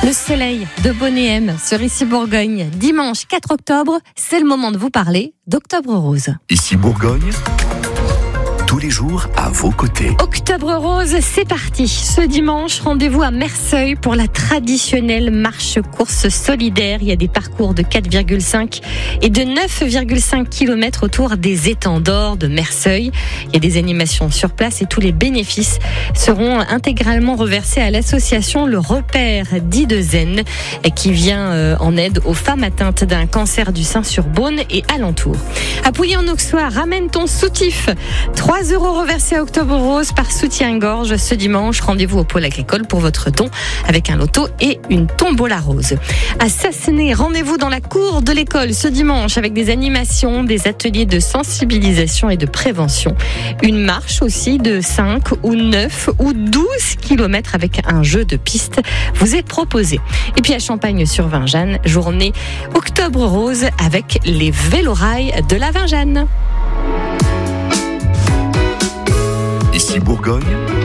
Le soleil de Bonnet-M sur Ici Bourgogne, dimanche 4 octobre, c'est le moment de vous parler d'Octobre Rose. Ici Bourgogne, tous les jours à vos côtés. Octobre Rose, c'est parti. Ce dimanche, rendez-vous à Merseuil pour la traditionnelle marche-course solidaire. Il y a des parcours de 4,5 et de 9,5 km autour des étangs d'or de Merseuil. Il y a des animations sur place et tous les bénéfices seront intégralement reversés à l'association Le Repère d'Idezen qui vient en aide aux femmes atteintes d'un cancer du sein sur Beaune et alentour. À Pouilly-en-Auxois, ramène ton soutif. 3 € reversés à Octobre Rose par soutien-gorge ce dimanche. Rendez-vous au pôle agricole pour votre don avec un loto et une tombola rose. À Sassenay, rendez-vous dans la cour de l'école ce dimanche avec des animations, des ateliers de sensibilisation et de prévention. Une marche aussi de 5 ou 9 ou 12 km avec un jeu de piste vous est proposé. Et puis à Champagne-sur-Vingeanne, journée Octobre Rose avec les vélorails de la Vingeanne. Ici Bourgogne,